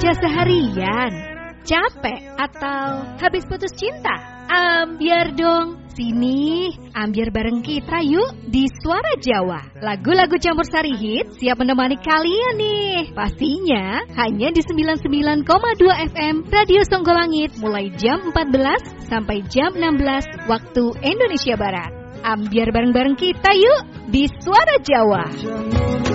Kerja seharian, capek atau habis putus cinta? Ambiar dong. Sini, ambiar bareng kita yuk di Suara Jawa. Lagu-lagu campur sari hit siap menemani kalian nih. Pastinya hanya di 99,2 FM Radio Songgolangit mulai jam 14 sampai jam 16 waktu Indonesia Barat. Ambiar bareng-bareng kita yuk di Suara Jawa.